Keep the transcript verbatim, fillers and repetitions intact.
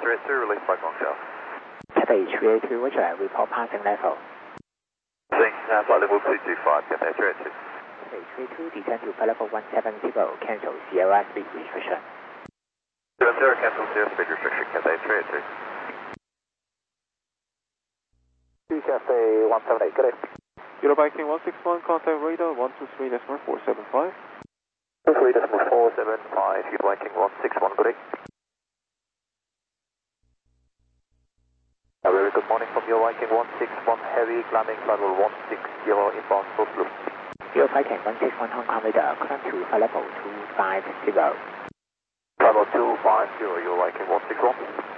three eight two, release flight long tail. Cathay three eight two, roger, report passing level. Seeing uh, flight level two two five, Cathay three eight two. Cathay three eight two, descend to flight level one seven zero, cancel Sierra speed restriction. seven zero, cancel zero speed restriction, Cathay three eight two. two Cathay one seven eight, good day. Euro Viking one six one, contact radar one two three decimal four seven five. two three decimal four seven five, Euro Viking one six one, good day. A very good morning from Euro Viking one six one, heavy landing flight level one six zero, inbound full blue. Euro Viking one six one, Hong Kong radar, climb to flight level two five zero. Flight level two five zero, Euro Viking one six one.